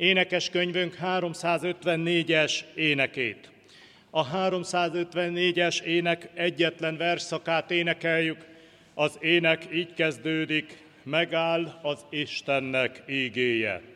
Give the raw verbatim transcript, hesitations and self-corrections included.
énekeskönyvünk háromszázötvennégyes énekét. A háromszázötvennégyes ének egyetlen versszakát énekeljük, az ének így kezdődik: megáll az Istennek ígéje.